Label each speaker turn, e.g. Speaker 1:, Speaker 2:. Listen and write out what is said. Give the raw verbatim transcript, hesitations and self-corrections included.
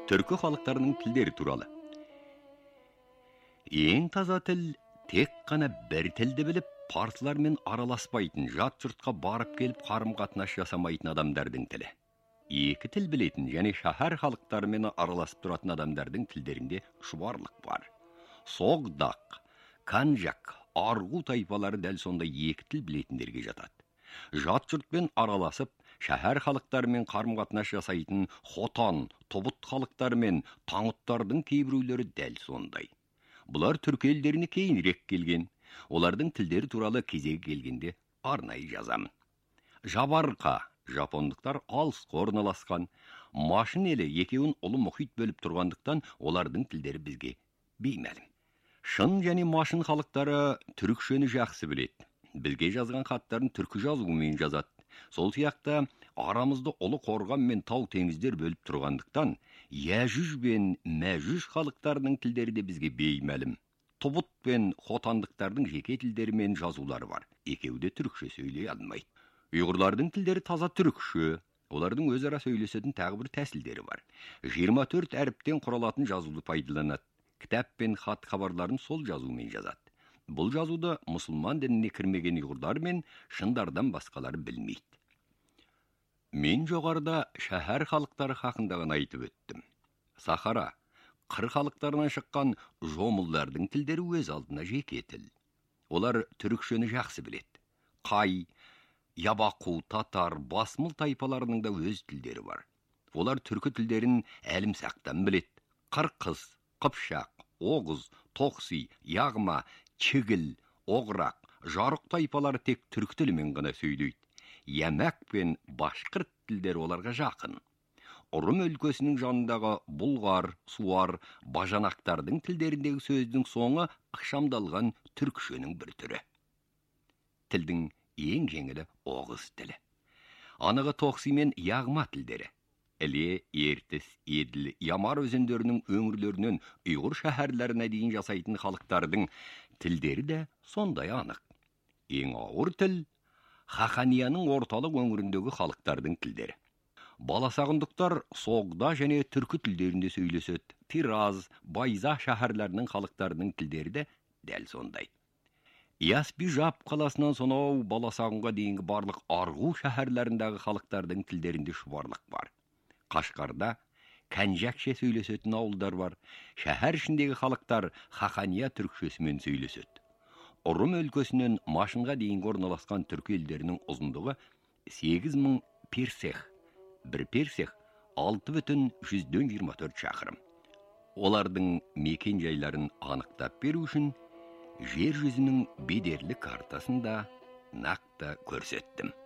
Speaker 1: Түркі халықтарының тілдері туралы. Ең таза тіл тек қана бір тілді біліп, парсылармен араласпайтын, жат жұртқа барып келіп қарым-қатынас жасамайтын адамдардың тілі. Екі тіл білетін және шәһәр халықтарымен араласып тұратын адамдардың тілдерінде шұбарлық бар. Соғдақ, канжак, арғу тайпалары дәл сондай екі тіл білетіндерге жатады. Жат жұртпен араласып, шәһәр халықтарымен қарым-қатынас жасайтын хотан, тобыт халықтарымен таңыттардың кейбіреулері дәл сондай. Бұлар түркі елдеріне кейінірек келген. Олардың тілдері туралы кезегі келгенде арнайы жазамын. Жабарқа, жапондықтар алысқа орналасқан. Машин елі екеуін ұлы мұхит бөліп тұрғандықтан олардың тілдері бізге беймәлім. Шын және машин халықтары түрікшені жақсы біледі. Бізге жазған хаттарын түркі жазуымен жазады. Сол сияқты арамызды ұлы қорған мен тау теңіздер бөліп тұрғандықтан, Яжүж бен Мәжүж халықтарының тілдері де бізге беймәлім. Тобыт пен хотандықтардың жеке тілдері мен жазулары бар. Екеуі де түрікше сөйлей алмайды. Ұйғырлардың тілдері таза түрікше. Олардың өзара сөйлесетін тағы бір тәсілдері бар. жиырма төрт әріптен құралатын жазуды пайдаланады. Кітап пен хат хабарларын сол жазумен жазады. Бұл жазуды мұсылман дініне кірмеген ұйғырдар мен шындардан басқалары білмейді. Мен жоғарыда шәһәр халықтары хақындағын айтып өттім. Сахара, қыр халықтарынан шыққан жомылдардың тілдері өз алдына жеке тіл. Олар түрікшені жақсы біледі. Қай, ябақу, татар, басмыл тайпаларының да өз тілдері бар. Олар түркі тілдерін әлімсақтан біледі. Қырқыз, қыпшақ, оғыз, тоқси, яғма, чігіл, оғырақ, жарық тайпалары тек түркі тілімен ғана сөйлейді. Ямәк пен башқұрт тілдері оларға жақын. Ұрым өлкесінің жанындағы бұлғар, суар, бажанақтардың тілдеріндегі сөздің соңы ықшамдалған түркішенің бір түрі. Тілдің ең жеңілі оғыз тілі. Анығы тоқси мен яғма тілдері. Іле, Ертіс, Еділ, Ямар өзендерінің өңірлерінен ұйғыр шәһәрлеріне дейін жасайтын халықтардың тілдері де сондай анық. Ең ауыр тіл Хақанияның орталық өңіріндегі халықтардың тілдері. Баласағындықтар Соғда және түркі тілдерінде сөйлеседі. Тираз, Байза шәһәрлерінің халықтарының тілдері де дәл сондай. Яспи-Жап қаласынан сонау Баласағынға дейінгі барлық арғу шәһәрлеріндегі халықтардың тілдерінде шұбарлық бар. Қашқарда Канжакше сөйлесетін ауылдар бар. Шәһәр ішіндегі халықтар Хақания түркшесімен сөйлеседі. Ұрым өлкесінен Машинға дейінгі орналасқан түркі елдерінің ұзындығы сегіз мың персех. Бір персех алты бүтін жүзден жиырма төрт шақырым. Олардың мекен жайларын анықтап беру үшін жер жүзінің бедерлі картасында нақты көрсеттім.